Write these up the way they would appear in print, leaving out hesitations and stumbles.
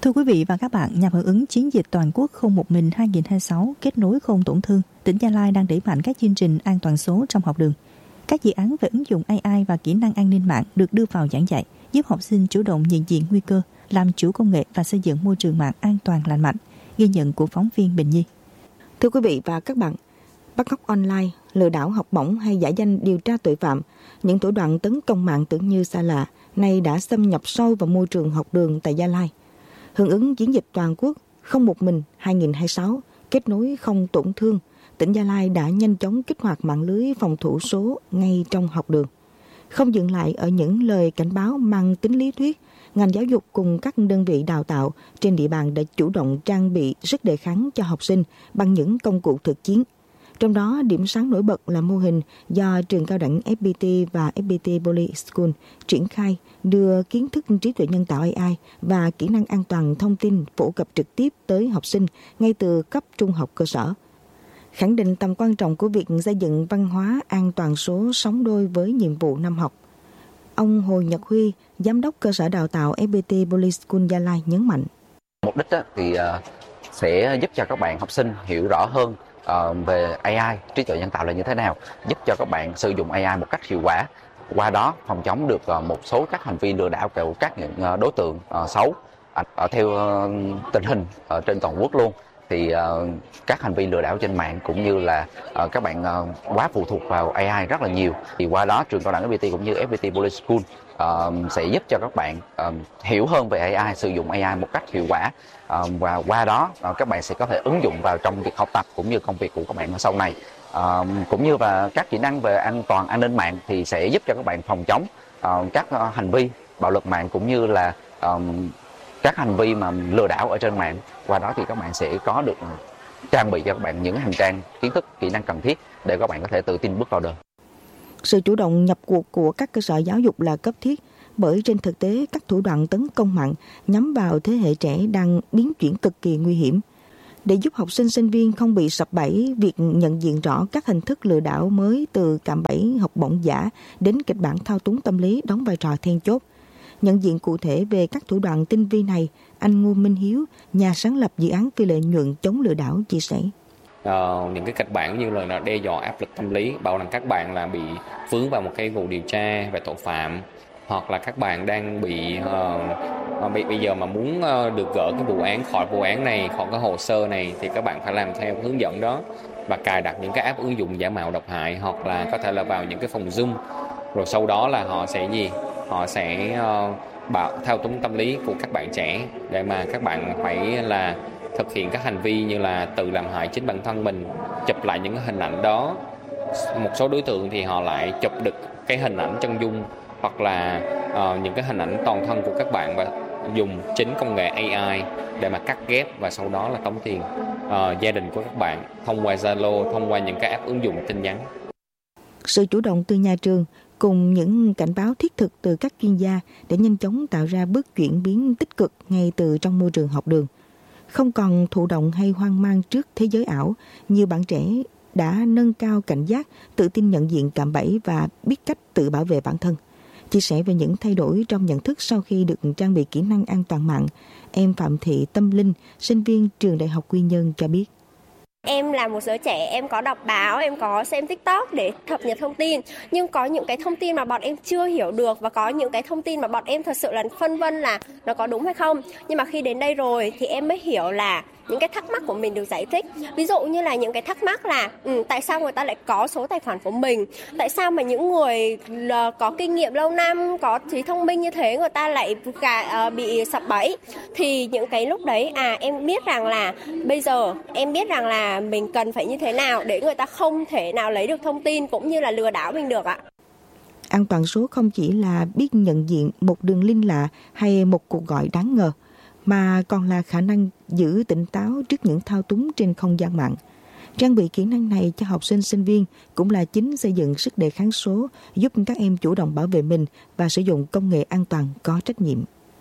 Thưa quý vị và các bạn, nhằm hưởng ứng chiến dịch toàn quốc không một mình 2026 kết nối không tổn thương, tỉnh Gia Lai đang đẩy mạnh các chương trình an toàn số trong học đường. Các dự án về ứng dụng AI và kỹ năng an ninh mạng được đưa vào giảng dạy, giúp học sinh chủ động nhận diện nguy cơ, làm chủ công nghệ và xây dựng môi trường mạng an toàn lành mạnh. Ghi nhận của phóng viên Bình Nhi. Thưa quý vị và các bạn, bắt cóc online, lừa đảo học bổng hay giả danh điều tra tội phạm, những thủ đoạn tấn công mạng tưởng như xa lạ, nay đã xâm nhập sâu vào môi trường học đường tại Gia Lai. Hưởng ứng chiến dịch toàn quốc không một mình 2026 kết nối không tổn thương, tỉnh Gia Lai đã nhanh chóng kích hoạt mạng lưới phòng thủ số ngay trong học đường. Không dừng lại ở những lời cảnh báo mang tính lý thuyết, ngành giáo dục cùng các đơn vị đào tạo trên địa bàn đã chủ động trang bị sức đề kháng cho học sinh bằng những công cụ thực chiến. Trong đó, điểm sáng nổi bật là mô hình do trường cao đẳng FPT và FPT Poly School triển khai đưa kiến thức trí tuệ nhân tạo AI và kỹ năng an toàn thông tin phổ cập trực tiếp tới học sinh ngay từ cấp trung học cơ sở. Khẳng định tầm quan trọng của việc xây dựng văn hóa an toàn số sóng đôi với nhiệm vụ năm học. Ông Hồ Nhật Huy, Giám đốc cơ sở đào tạo FPT Poly School Gia Lai nhấn mạnh. Mục đích thì sẽ giúp cho các bạn học sinh hiểu rõ hơn về AI, trí tuệ nhân tạo là như thế nào, giúp cho các bạn sử dụng AI một cách hiệu quả, qua đó phòng chống được một số các hành vi lừa đảo của các những đối tượng xấu. Theo tình hình trên toàn quốc luôn thì các hành vi lừa đảo trên mạng cũng như là các bạn quá phụ thuộc vào AI rất là nhiều. Thì qua đó trường cao đẳng FPT cũng như FPT Poly School sẽ giúp cho các bạn hiểu hơn về AI, sử dụng AI một cách hiệu quả, và qua đó các bạn sẽ có thể ứng dụng vào trong việc học tập cũng như công việc của các bạn sau này, cũng như và các kỹ năng về an toàn an ninh mạng thì sẽ giúp cho các bạn phòng chống các hành vi bạo lực mạng cũng như là các hành vi mà lừa đảo ở trên mạng. Qua đó thì các bạn sẽ có được trang bị cho các bạn những hành trang kiến thức, kỹ năng cần thiết để các bạn có thể tự tin bước vào đời. Sự chủ động nhập cuộc của các cơ sở giáo dục là cấp thiết, bởi trên thực tế các thủ đoạn tấn công mạng nhắm vào thế hệ trẻ đang biến chuyển cực kỳ nguy hiểm. Để giúp học sinh sinh viên không bị sập bẫy, việc nhận diện rõ các hình thức lừa đảo mới từ cạm bẫy học bổng giả đến kịch bản thao túng tâm lý đóng vai trò then chốt. Nhận diện cụ thể về các thủ đoạn tinh vi này, anh Ngô Minh Hiếu, nhà sáng lập dự án phi lợi nhuận chống lừa đảo chia sẻ. Những cái kịch bản như là đe dọa áp lực tâm lý, bảo rằng các bạn là bị vướng vào một cái vụ điều tra về tội phạm, hoặc là các bạn đang bị bây giờ mà muốn được gỡ cái vụ án khỏi vụ án này, khỏi cái hồ sơ này thì các bạn phải làm theo hướng dẫn đó và cài đặt những cái app ứng dụng giả mạo độc hại, hoặc là có thể là vào những cái phòng Zoom, rồi sau đó là họ sẽ thao túng tâm lý của các bạn trẻ để mà các bạn phải là thực hiện các hành vi như là tự làm hại chính bản thân mình, chụp lại những hình ảnh đó. Một số đối tượng thì họ lại chụp được cái hình ảnh chân dung hoặc là những cái hình ảnh toàn thân của các bạn và dùng chính công nghệ AI để mà cắt ghép và sau đó là tống tiền gia đình của các bạn thông qua Zalo, thông qua những cái app ứng dụng tin nhắn. Sự chủ động từ nhà trường cùng những cảnh báo thiết thực từ các chuyên gia để nhanh chóng tạo ra bước chuyển biến tích cực ngay từ trong môi trường học đường. Không còn thụ động hay hoang mang trước thế giới ảo, nhiều bạn trẻ đã nâng cao cảnh giác, tự tin nhận diện cạm bẫy và biết cách tự bảo vệ bản thân. Chia sẻ về những thay đổi trong nhận thức sau khi được trang bị kỹ năng an toàn mạng, em Phạm Thị Tâm Linh, sinh viên trường Đại học Quy Nhơn cho biết. Em là một đứa trẻ, em có đọc báo, em có xem TikTok để cập nhật thông tin. Nhưng có những cái thông tin mà bọn em chưa hiểu được và có những cái thông tin mà bọn em thật sự là phân vân là nó có đúng hay không. Nhưng mà khi đến đây rồi thì em mới hiểu là những cái thắc mắc của mình được giải thích. Ví dụ như là những cái thắc mắc là tại sao người ta lại có số tài khoản của mình? Tại sao mà những người có kinh nghiệm lâu năm, có trí thông minh như thế người ta lại bị sập bẫy? Thì những cái lúc đấy em biết rằng là bây giờ em biết rằng là mình cần phải như thế nào để người ta không thể nào lấy được thông tin cũng như là lừa đảo mình được ạ. An toàn số không chỉ là biết nhận diện một đường link lạ hay một cuộc gọi đáng ngờ, mà còn là khả năng giữ tỉnh táo trước những thao túng trên không gian mạng. Trang bị kỹ năng này cho học sinh sinh viên cũng là chính xây dựng sức đề kháng số, giúp các em chủ động bảo vệ mình và sử dụng công nghệ an toàn có trách nhiệm.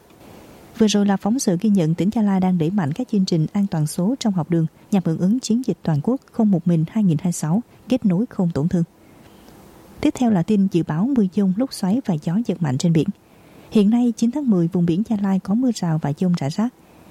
Vừa rồi là phóng sự ghi nhận tỉnh Gia Lai đang đẩy mạnh các chương trình an toàn số trong học đường nhằm hưởng ứng chiến dịch toàn quốc không một mình 2026 kết nối không tổn thương. Tiếp theo là tin dự báo mưa dông, lốc xoáy và gió giật mạnh trên biển. Hiện nay 9 tháng 10 vùng biển Gia Lai có mưa rào và dông rải rác.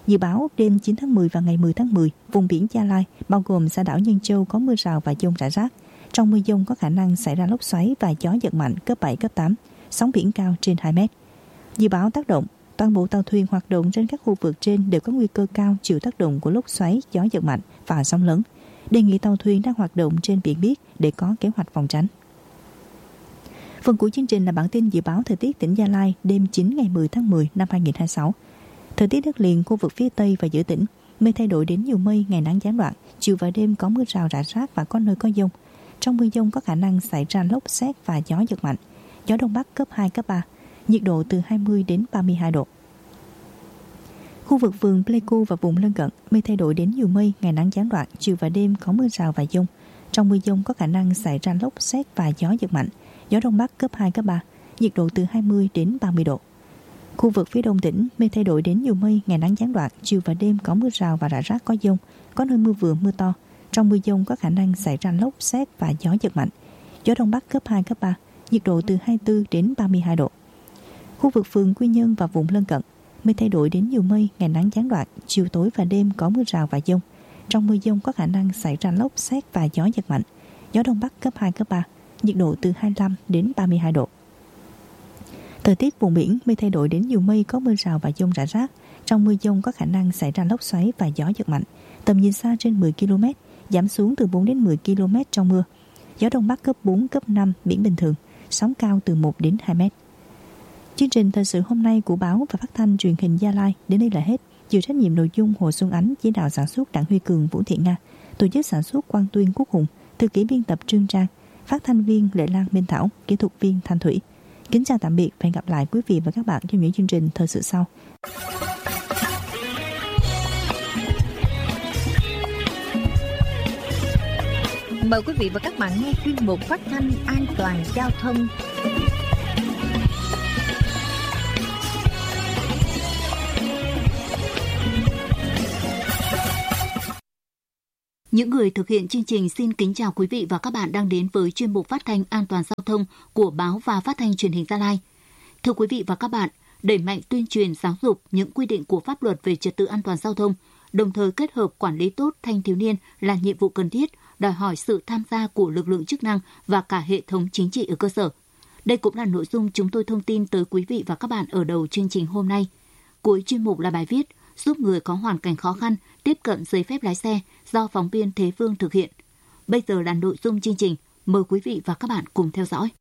Dự báo đêm 9 tháng 10 và ngày 10 tháng 10, vùng biển Gia Lai, bao gồm xã đảo Nhân Châu có mưa rào và dông rải rác. Trong mưa dông có khả năng xảy ra lốc xoáy và gió giật mạnh cấp 7, cấp 8, sóng biển cao trên 2 mét. Dự báo tác động, toàn bộ tàu thuyền hoạt động trên các khu vực trên đều có nguy cơ cao chịu tác động của lốc xoáy, gió giật mạnh và sóng lớn. Đề nghị tàu thuyền đang hoạt động trên biển biết để có kế hoạch phòng tránh. Phần cuối chương trình là bản tin dự báo thời tiết tỉnh Gia Lai đêm 9 ngày 10 tháng 10 năm 2026. Thời tiết đất liền khu vực phía Tây và giữa tỉnh, mây thay đổi đến nhiều mây, ngày nắng gián đoạn, chiều và đêm có mưa rào rải rác và có nơi có dông. Trong mưa dông có khả năng xảy ra lốc sét và gió giật mạnh. Gió đông bắc cấp 2, cấp 3, nhiệt độ từ 20 đến 32 độ. Khu vực vườn Pleiku và vùng lân cận, mây thay đổi đến nhiều mây, ngày nắng gián đoạn, chiều và đêm có mưa rào và dông. Trong mưa dông có khả năng xảy ra lốc sét và gió giật mạnh. Gió đông bắc cấp 2, cấp 3, nhiệt độ từ 20 đến 30 độ. Khu vực phía đông tỉnh, mây thay đổi đến nhiều mây, ngày nắng gián đoạn, chiều và đêm có mưa rào và rải rác có dông, có nơi mưa vừa mưa to. Trong mưa dông có khả năng xảy ra lốc sét và gió giật mạnh. Gió đông bắc cấp 2, cấp 3, nhiệt độ từ 24 đến 32 độ. Khu vực phường Quy Nhơn và vùng lân cận, mây thay đổi đến nhiều mây, ngày nắng gián đoạn, chiều tối và đêm có mưa rào và dông. Trong mưa dông có khả năng xảy ra lốc sét và gió giật mạnh. Gió đông bắc cấp 2, cấp 3, nhiệt độ từ 25 đến 32 độ. Thời tiết vùng biển, mây thay đổi đến nhiều mây, có mưa rào và dông rải rác. Trong mưa dông có khả năng xảy ra lốc xoáy và gió giật mạnh. Tầm nhìn xa trên 10 km, giảm xuống từ 4 đến 10 km trong mưa. Gió đông bắc cấp 4, cấp 5, biển bình thường, sóng cao từ 1 đến 2 mét. Chương trình thời sự hôm nay của báo và phát thanh truyền hình Gia Lai đến đây là hết. Chịu trách nhiệm nội dung Hồ Xuân Ánh, chỉ đạo sản xuất Đặng Huy Cường, Vũ Thị Nga, tổ chức sản xuất Quang Tuyên, Quốc Hùng, thư ký biên tập Trương Trang, phát thanh viên Lệ Lan, Minh Thảo, kỹ thuật viên Thanh Thủy. Kính chào tạm biệt và hẹn gặp lại quý vị và các bạn trong những chương trình thời sự sau. Mời quý vị và các bạn nghe chuyên mục phát thanh an toàn giao thông. Những người thực hiện chương trình xin kính chào quý vị và các bạn đang đến với chuyên mục phát thanh an toàn giao thông của báo và phát thanh truyền hình Gia Lai. Thưa quý vị và các bạn, đẩy mạnh tuyên truyền giáo dục những quy định của pháp luật về trật tự an toàn giao thông, đồng thời kết hợp quản lý tốt thanh thiếu niên là nhiệm vụ cần thiết, đòi hỏi sự tham gia của lực lượng chức năng và cả hệ thống chính trị ở cơ sở. Đây cũng là nội dung chúng tôi thông tin tới quý vị và các bạn ở đầu chương trình hôm nay. Cuối chuyên mục là bài viết giúp người có hoàn cảnh khó khăn tiếp cận giấy phép lái xe do phóng viên Thế Vương thực hiện. Bây giờ là nội dung chương trình. Mời quý vị và các bạn cùng theo dõi.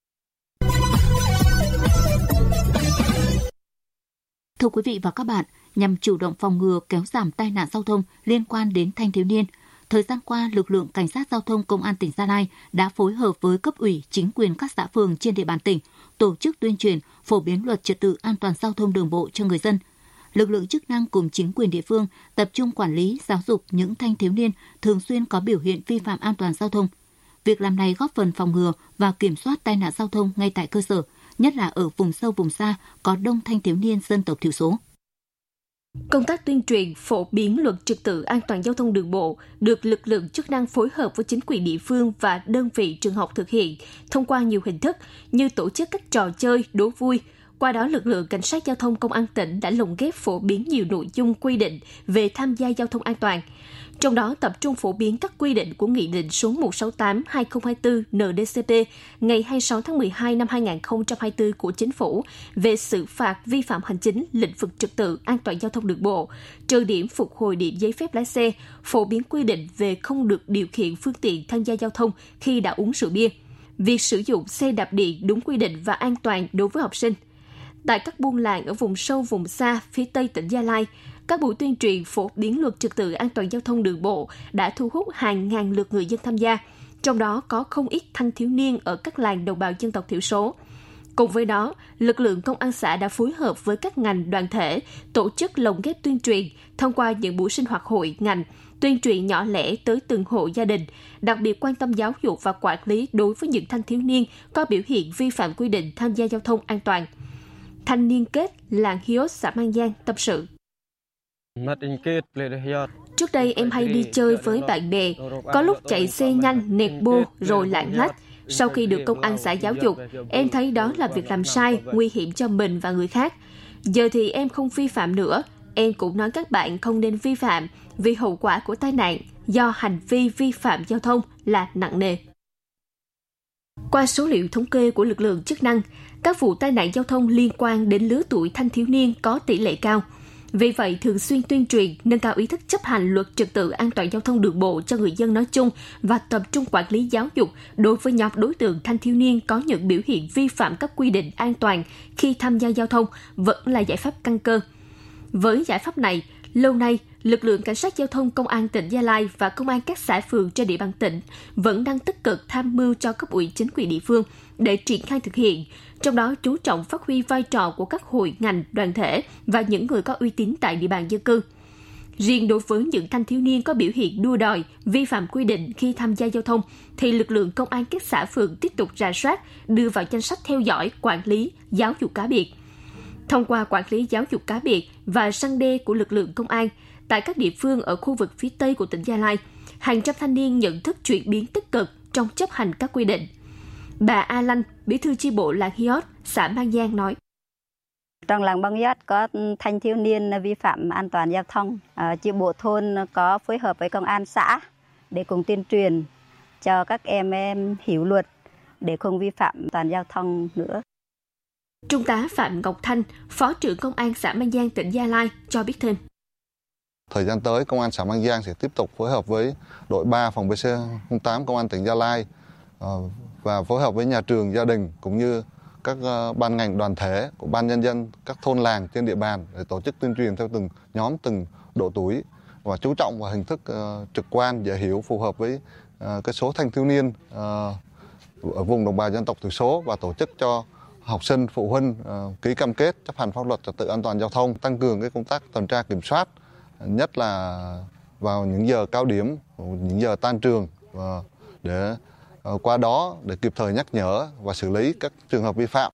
Thưa quý vị và các bạn, nhằm chủ động phòng ngừa kéo giảm tai nạn giao thông liên quan đến thanh thiếu niên, thời gian qua, lực lượng Cảnh sát Giao thông Công an tỉnh Gia Lai đã phối hợp với cấp ủy, chính quyền các xã phường trên địa bàn tỉnh tổ chức tuyên truyền, phổ biến luật trật tự an toàn giao thông đường bộ cho người dân. Lực lượng chức năng cùng chính quyền địa phương tập trung quản lý, giáo dục những thanh thiếu niên thường xuyên có biểu hiện vi phạm an toàn giao thông. Việc làm này góp phần phòng ngừa và kiểm soát tai nạn giao thông ngay tại cơ sở, nhất là ở vùng sâu vùng xa có đông thanh thiếu niên dân tộc thiểu số. Công tác tuyên truyền, phổ biến luật trật tự an toàn giao thông đường bộ được lực lượng chức năng phối hợp với chính quyền địa phương và đơn vị trường học thực hiện thông qua nhiều hình thức như tổ chức các trò chơi, đố vui. Qua đó, lực lượng Cảnh sát Giao thông Công an tỉnh đã lồng ghép phổ biến nhiều nội dung quy định về tham gia giao thông an toàn. Trong đó, tập trung phổ biến các quy định của Nghị định số 168/2024 NĐ-CP ngày 26 tháng 12 năm 2024 của Chính phủ về xử phạt vi phạm hành chính lĩnh vực trật tự an toàn giao thông đường bộ, trừ điểm phục hồi điểm giấy phép lái xe, phổ biến quy định về không được điều khiển phương tiện tham gia giao thông khi đã uống rượu bia, việc sử dụng xe đạp điện đúng quy định và an toàn đối với học sinh. Tại các buôn làng ở vùng sâu, vùng xa, phía Tây tỉnh Gia Lai, các buổi tuyên truyền phổ biến luật trật tự an toàn giao thông đường bộ đã thu hút hàng ngàn lượt người dân tham gia, trong đó có không ít thanh thiếu niên ở các làng đồng bào dân tộc thiểu số. Cùng với đó, lực lượng công an xã đã phối hợp với các ngành đoàn thể tổ chức lồng ghép tuyên truyền thông qua những buổi sinh hoạt hội ngành, tuyên truyền nhỏ lẻ tới từng hộ gia đình, đặc biệt quan tâm giáo dục và quản lý đối với những thanh thiếu niên có biểu hiện vi phạm quy định tham gia giao thông an toàn. Thanh niên Kết, làng Hiốt, xã Mang Giang tâm sự. Trước đây em hay đi chơi với bạn bè, có lúc chạy xe nhanh, nẹt bô rồi lạng lách. Sau khi được công an xã giáo dục, em thấy đó là việc làm sai, nguy hiểm cho mình và người khác. Giờ thì em không vi phạm nữa, em cũng nói các bạn không nên vi phạm vì hậu quả của tai nạn do hành vi vi phạm giao thông là nặng nề. Qua số liệu thống kê của lực lượng chức năng, các vụ tai nạn giao thông liên quan đến lứa tuổi thanh thiếu niên có tỷ lệ cao. Vì vậy, thường xuyên tuyên truyền, nâng cao ý thức chấp hành luật trật tự an toàn giao thông đường bộ cho người dân nói chung và tập trung quản lý giáo dục đối với nhóm đối tượng thanh thiếu niên có những biểu hiện vi phạm các quy định an toàn khi tham gia giao thông vẫn là giải pháp căn cơ. Với giải pháp này, lâu nay, lực lượng cảnh sát giao thông công an tỉnh Gia Lai và công an các xã phường trên địa bàn tỉnh vẫn đang tích cực tham mưu cho cấp ủy chính quyền địa phương để triển khai thực hiện, trong đó chú trọng phát huy vai trò của các hội ngành, đoàn thể và những người có uy tín tại địa bàn dân cư. Riêng đối với những thanh thiếu niên có biểu hiện đua đòi, vi phạm quy định khi tham gia giao thông, thì lực lượng công an các xã phường tiếp tục rà soát, đưa vào danh sách theo dõi, quản lý, giáo dục cá biệt. Thông qua quản lý giáo dục cá biệt và răn đe của lực lượng công an, tại các địa phương ở khu vực phía Tây của tỉnh Gia Lai, hàng trăm thanh niên nhận thức chuyển biến tích cực trong chấp hành các quy định. Bà A Lanh, bí thư chi bộ làng Hiot, xã Mang Giang nói. Trong làng Bang Hiot có thanh thiếu niên vi phạm an toàn giao thông. Chi bộ thôn có phối hợp với công an xã để cùng tuyên truyền cho các em hiểu luật để không vi phạm an toàn giao thông nữa. Trung tá Phạm Ngọc Thanh, Phó trưởng Công an xã Mang Giang, tỉnh Gia Lai cho biết thêm. Thời gian tới, Công an xã Mang Giang sẽ tiếp tục phối hợp với đội 3 phòng PC08 Công an tỉnh Gia Lai và phối hợp với nhà trường, gia đình cũng như các ban ngành đoàn thể của ban nhân dân các thôn làng trên địa bàn để tổ chức tuyên truyền theo từng nhóm, từng độ tuổi và chú trọng vào hình thức trực quan, dễ hiểu, phù hợp với cái số thanh thiếu niên ở vùng đồng bào dân tộc thiểu số và tổ chức cho học sinh, phụ huynh ký cam kết chấp hành pháp luật trật tự an toàn giao thông, tăng cường cái công tác tuần tra kiểm soát, nhất là vào những giờ cao điểm, những giờ tan trường để qua đó để kịp thời nhắc nhở và xử lý các trường hợp vi phạm.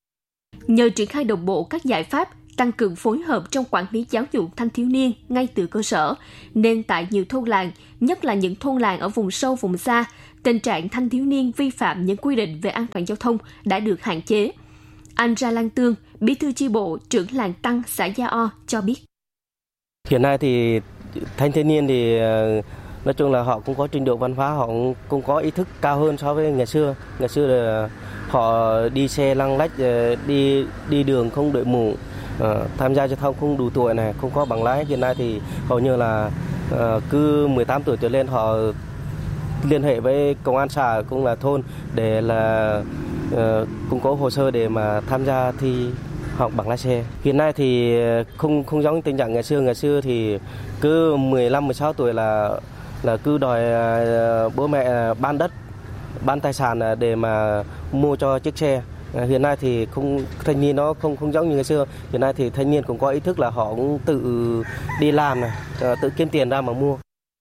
Nhờ triển khai đồng bộ các giải pháp tăng cường phối hợp trong quản lý giáo dục thanh thiếu niên ngay từ cơ sở, nên tại nhiều thôn làng, nhất là những thôn làng ở vùng sâu, vùng xa, tình trạng thanh thiếu niên vi phạm những quy định về an toàn giao thông đã được hạn chế. Anh Ra Lan Tương, bí thư chi bộ, trưởng làng Tăng, xã Gia O cho biết. Hiện nay thì thanh thiếu niên thì nói chung là họ cũng có trình độ văn hóa, họ cũng có ý thức cao hơn so với ngày xưa. Ngày xưa là họ đi xe lăng lách, đi đường không đội mũ, tham gia giao thông không đủ tuổi này, không có bằng lái. Hiện nay thì hầu như là cứ 18 tuổi trở lên họ liên hệ với công an xã cũng là thôn để là cung cố hồ sơ để mà tham gia thi học bằng lái xe. Hiện nay thì không giống tình trạng ngày xưa. Ngày xưa thì cứ 15-16 tuổi là cứ đòi bố mẹ ban đất, ban tài sản để mà mua cho chiếc xe. Hiện nay thì thanh niên nó không giống như ngày xưa. Hiện nay thì thanh niên cũng có ý thức là họ cũng tự đi làm này, tự kiếm tiền ra mà mua.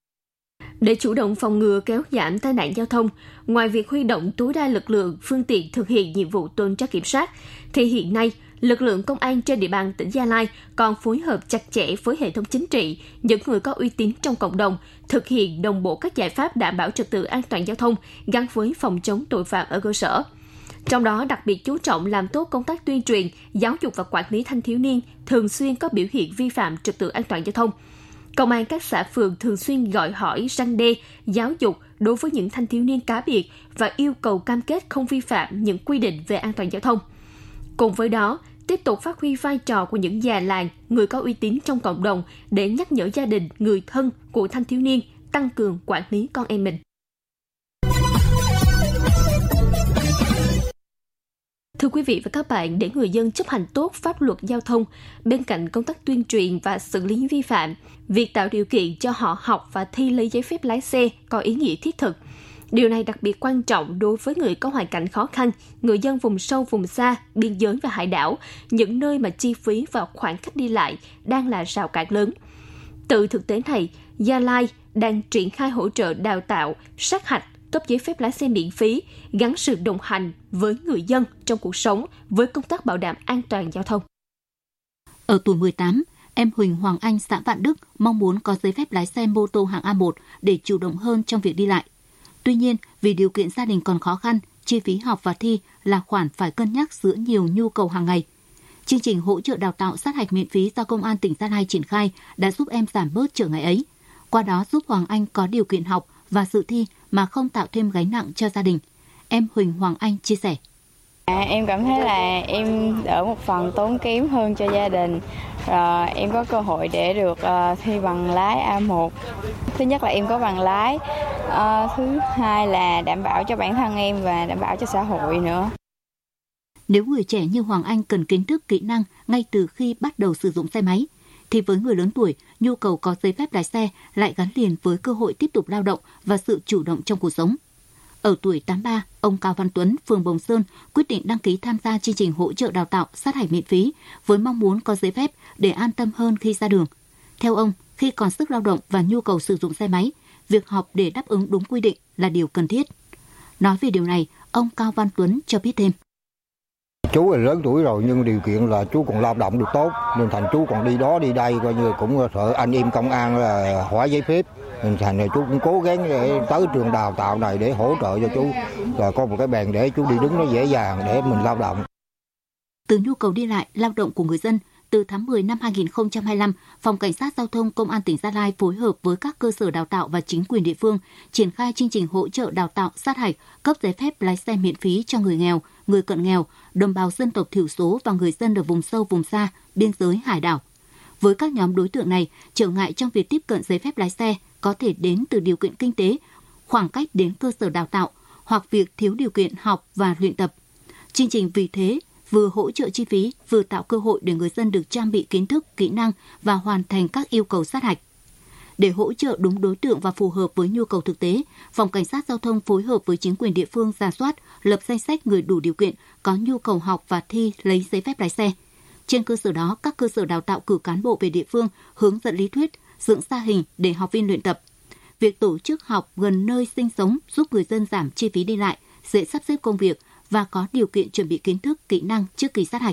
Để chủ động phòng ngừa kéo giảm tai nạn giao thông, ngoài việc huy động tối đa lực lượng, phương tiện thực hiện nhiệm vụ tuần tra kiểm soát, thì hiện nay lực lượng công an trên địa bàn tỉnh Gia Lai còn phối hợp chặt chẽ với hệ thống chính trị, những người có uy tín trong cộng đồng, thực hiện đồng bộ các giải pháp đảm bảo trật tự an toàn giao thông gắn với phòng chống tội phạm ở cơ sở. Trong đó đặc biệt chú trọng làm tốt công tác tuyên truyền, giáo dục và quản lý thanh thiếu niên thường xuyên có biểu hiện vi phạm trật tự an toàn giao thông. Công an các xã phường thường xuyên gọi hỏi, răn đe, giáo dục đối với những thanh thiếu niên cá biệt và yêu cầu cam kết không vi phạm những quy định về an toàn giao thông. Cùng với đó, tiếp tục phát huy vai trò của những già làng, người có uy tín trong cộng đồng để nhắc nhở gia đình, người thân của thanh thiếu niên tăng cường quản lý con em mình. Thưa quý vị và các bạn, để người dân chấp hành tốt pháp luật giao thông, bên cạnh công tác tuyên truyền và xử lý vi phạm, việc tạo điều kiện cho họ học và thi lấy giấy phép lái xe có ý nghĩa thiết thực. Điều này đặc biệt quan trọng đối với người có hoàn cảnh khó khăn, người dân vùng sâu, vùng xa, biên giới và hải đảo, những nơi mà chi phí và khoảng cách đi lại đang là rào cản lớn. Từ thực tế này, Gia Lai đang triển khai hỗ trợ đào tạo, sát hạch, cấp giấy phép lái xe miễn phí, gắn sự đồng hành với người dân trong cuộc sống với công tác bảo đảm an toàn giao thông. Ở tuổi 18, em Huỳnh Hoàng Anh, xã Vạn Đức mong muốn có giấy phép lái xe mô tô hạng A1 để chủ động hơn trong việc đi lại. Tuy nhiên, vì điều kiện gia đình còn khó khăn, chi phí học và thi là khoản phải cân nhắc giữa nhiều nhu cầu hàng ngày. Chương trình hỗ trợ đào tạo sát hạch miễn phí do Công an tỉnh Gia Lai triển khai đã giúp em giảm bớt trở ngại ấy. Qua đó giúp Hoàng Anh có điều kiện học và dự thi mà không tạo thêm gánh nặng cho gia đình. Em Huỳnh Hoàng Anh chia sẻ. Em cảm thấy là em đỡ một phần tốn kém hơn cho gia đình. Em có cơ hội để được thi bằng lái A1. Thứ nhất là em có bằng lái. Thứ hai là đảm bảo cho bản thân em và đảm bảo cho xã hội nữa. Nếu người trẻ như Hoàng Anh cần kiến thức, kỹ năng ngay từ khi bắt đầu sử dụng xe máy, thì với người lớn tuổi, nhu cầu có giấy phép lái xe lại gắn liền với cơ hội tiếp tục lao động và sự chủ động trong cuộc sống. Ở tuổi 83, ông Cao Văn Tuấn, phường Bồng Sơn quyết định đăng ký tham gia chương trình hỗ trợ đào tạo sát hạch miễn phí với mong muốn có giấy phép để an tâm hơn khi ra đường. Theo ông, khi còn sức lao động và nhu cầu sử dụng xe máy, việc học để đáp ứng đúng quy định là điều cần thiết. Nói về điều này, ông Cao Văn Tuấn cho biết thêm. Chú là lớn tuổi rồi nhưng điều kiện là chú còn lao động được tốt nên thành chú còn đi đó đi đây coi như cũng sợ anh em công an là hỏi giấy phép. Nên thành này chú cũng cố gắng để tới trường đào tạo này để hỗ trợ cho chú và có một cái bàn để chú đi đứng nó dễ dàng để mình lao động. Từ nhu cầu đi lại, lao động của người dân, từ tháng 10 năm 2025, Phòng Cảnh sát Giao thông Công an tỉnh Gia Lai phối hợp với các cơ sở đào tạo và chính quyền địa phương triển khai chương trình hỗ trợ đào tạo sát hạch, cấp giấy phép lái xe miễn phí cho người nghèo, người cận nghèo, đồng bào dân tộc thiểu số và người dân ở vùng sâu, vùng xa, biên giới, hải đảo. Với các nhóm đối tượng này, trở ngại trong việc tiếp cận giấy phép lái xe có thể đến từ điều kiện kinh tế, khoảng cách đến cơ sở đào tạo hoặc việc thiếu điều kiện học và luyện tập. Chương trình vì thế vừa hỗ trợ chi phí, vừa tạo cơ hội để người dân được trang bị kiến thức, kỹ năng và hoàn thành các yêu cầu sát hạch. Để hỗ trợ đúng đối tượng và phù hợp với nhu cầu thực tế, Phòng Cảnh sát Giao thông phối hợp với chính quyền địa phương rà soát, lập danh sách người đủ điều kiện có nhu cầu học và thi lấy giấy phép lái xe. Trên cơ sở đó, các cơ sở đào tạo cử cán bộ về địa phương hướng dẫn lý thuyết, dựng sa hình để học viên luyện tập. Việc tổ chức học gần nơi sinh sống giúp người dân giảm chi phí đi lại, dễ sắp xếp công việc và có điều kiện chuẩn bị kiến thức, kỹ năng trước kỳ sát hạch.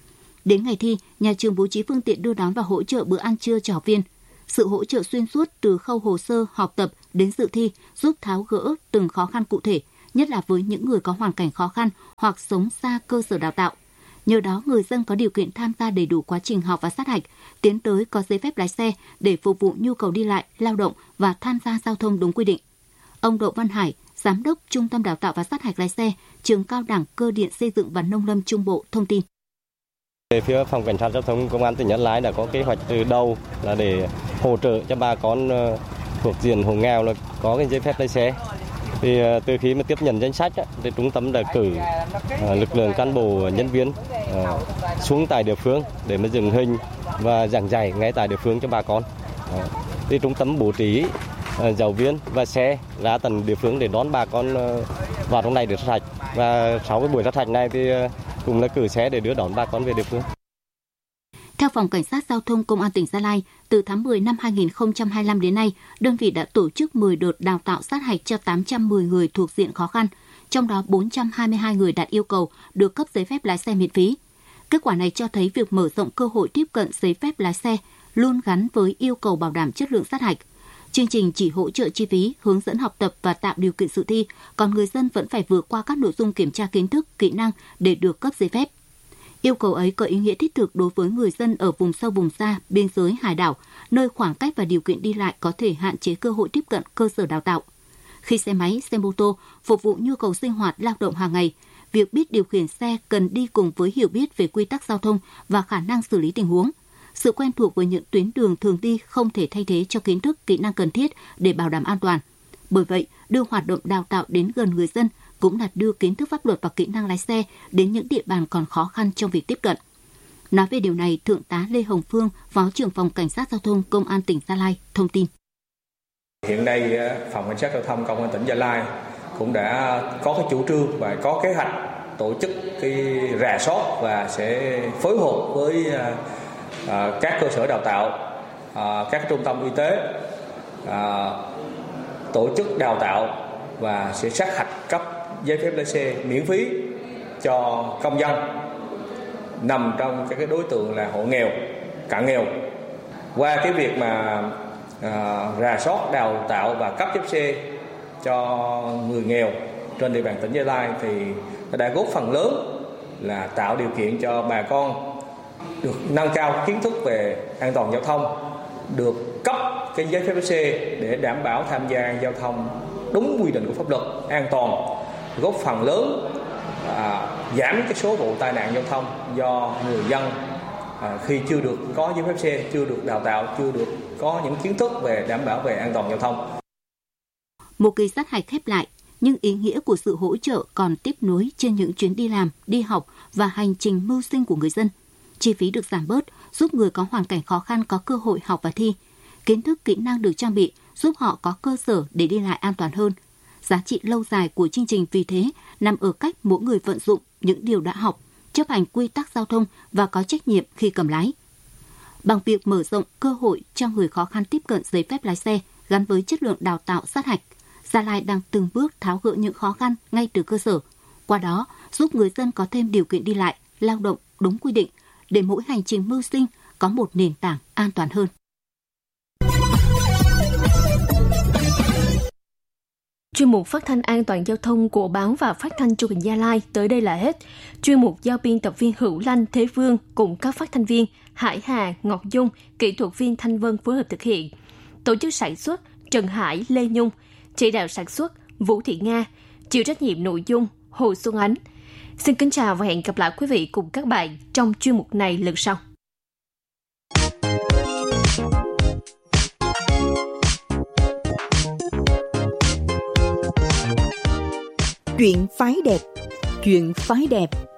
Đến ngày thi, nhà trường bố trí phương tiện đưa đón và hỗ trợ bữa ăn trưa cho học viên. Sự hỗ trợ xuyên suốt từ khâu hồ sơ, học tập đến dự thi giúp tháo gỡ từng khó khăn cụ thể, nhất là với những người có hoàn cảnh khó khăn hoặc sống xa cơ sở đào tạo. Nhờ đó, người dân có điều kiện tham gia đầy đủ quá trình học và sát hạch, tiến tới có giấy phép lái xe để phục vụ nhu cầu đi lại, lao động và tham gia giao thông đúng quy định. Ông Đỗ Văn Hải, Giám đốc Trung tâm Đào tạo và Sát hạch lái xe, Trường Cao đẳng Cơ điện Xây dựng và Nông lâm Trung Bộ thông tin. Về phía Phòng Cảnh sát Giao thông Công an tỉnh Gia Lai đã có kế hoạch từ đầu là để hỗ trợ cho bà con thuộc diện hộ nghèo là có cái giấy phép lái xe. Thì từ khi mà tiếp nhận danh sách thì trung tâm đã cử lực lượng cán bộ nhân viên xuống tại địa phương để mà dựng hình và giảng dạy ngay tại địa phương cho bà con. Thì trung tâm bố trí giáo viên và xe ra tận địa phương để đón bà con vào trong này để sát hạch. Và sau cái buổi sát hạch này thì cũng là cử xe để đưa đón bà con về địa phương. Theo Phòng Cảnh sát Giao thông Công an tỉnh Gia Lai, từ tháng 10 năm 2025 đến nay, đơn vị đã tổ chức 10 đợt đào tạo sát hạch cho 810 người thuộc diện khó khăn, trong đó 422 người đạt yêu cầu được cấp giấy phép lái xe miễn phí. Kết quả này cho thấy việc mở rộng cơ hội tiếp cận giấy phép lái xe luôn gắn với yêu cầu bảo đảm chất lượng sát hạch. Chương trình chỉ hỗ trợ chi phí, hướng dẫn học tập và tạo điều kiện dự thi, còn người dân vẫn phải vượt qua các nội dung kiểm tra kiến thức, kỹ năng để được cấp giấy phép. Yêu cầu ấy có ý nghĩa thiết thực đối với người dân ở vùng sâu vùng xa, biên giới, hải đảo, nơi khoảng cách và điều kiện đi lại có thể hạn chế cơ hội tiếp cận cơ sở đào tạo. Khi xe máy, xe mô tô phục vụ nhu cầu sinh hoạt lao động hàng ngày, việc biết điều khiển xe cần đi cùng với hiểu biết về quy tắc giao thông và khả năng xử lý tình huống. Sự quen thuộc với những tuyến đường thường đi không thể thay thế cho kiến thức, kỹ năng cần thiết để bảo đảm an toàn. Bởi vậy, đưa hoạt động đào tạo đến gần người dân cũng là đưa kiến thức pháp luật và kỹ năng lái xe đến những địa bàn còn khó khăn trong việc tiếp cận. Nói về điều này, Thượng tá Lê Hồng Phương, Phó trưởng Phòng Cảnh sát Giao thông Công an tỉnh Gia Lai thông tin. Hiện nay, Phòng Cảnh sát Giao thông Công an tỉnh Gia Lai cũng đã có cái chủ trương và có kế hoạch tổ chức cái rà soát và sẽ phối hợp với các cơ sở đào tạo, các trung tâm y tế, tổ chức đào tạo và sẽ sát hạch cấp giấy phép lái xe miễn phí cho công dân nằm trong các cái đối tượng là hộ nghèo, cận nghèo. Qua cái việc mà rà soát, đào tạo và cấp giấy phép xe cho người nghèo trên địa bàn tỉnh Gia Lai thì đã góp phần lớn là tạo điều kiện cho bà con được nâng cao kiến thức về an toàn giao thông, được cấp cái giấy phép lái xe để đảm bảo tham gia giao thông đúng quy định của pháp luật, an toàn, góp phần lớn giảm cái số vụ tai nạn giao thông do người dân khi chưa được có giấy phép xe, chưa được đào tạo, chưa được có những kiến thức về đảm bảo về an toàn giao thông. Một kỳ sát hạch khép lại, nhưng ý nghĩa của sự hỗ trợ còn tiếp nối trên những chuyến đi làm, đi học và hành trình mưu sinh của người dân. Chi phí được giảm bớt, giúp người có hoàn cảnh khó khăn có cơ hội học và thi. Kiến thức, kỹ năng được trang bị, giúp họ có cơ sở để đi lại an toàn hơn. Giá trị lâu dài của chương trình vì thế nằm ở cách mỗi người vận dụng những điều đã học, chấp hành quy tắc giao thông và có trách nhiệm khi cầm lái. Bằng việc mở rộng cơ hội cho người khó khăn tiếp cận giấy phép lái xe gắn với chất lượng đào tạo sát hạch, Gia Lai đang từng bước tháo gỡ những khó khăn ngay từ cơ sở, qua đó giúp người dân có thêm điều kiện đi lại, lao động đúng quy định để mỗi hành trình mưu sinh có một nền tảng an toàn hơn. Chuyên mục phát thanh an toàn giao thông của Báo và Phát thanh Truyền hình Gia Lai tới đây là hết. Chuyên mục do biên tập viên Hữu Lanh, Thế Vương cùng các phát thanh viên Hải Hà, Ngọc Dung, kỹ thuật viên Thanh Vân phối hợp thực hiện. Tổ chức sản xuất Trần Hải, Lê Nhung, chỉ đạo sản xuất Vũ Thị Nga, chịu trách nhiệm nội dung Hồ Xuân Ánh. Xin kính chào và hẹn gặp lại quý vị cùng các bạn trong chuyên mục này lần sau. Chuyện phái đẹp. Chuyện phái đẹp.